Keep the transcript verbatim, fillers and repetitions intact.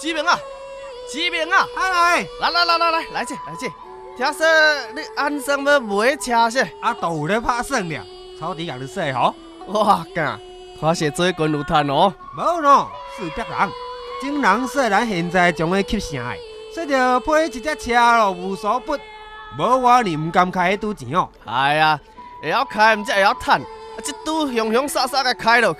志明啊，志明啊， 哎来来来来来来这来这，听说你安生要买车噻？ 啊，都有咧拍算了，草地甲你说吼。 哇干，看是做军有趁哦。 无喏，四百人，种人说咱现在将会吸成的，说着配一只车咯，无所不。无我你唔敢开迄赌钱哦。 哎呀，会晓开，毋则会晓趁，啊，这赌雄雄洒洒个开落去。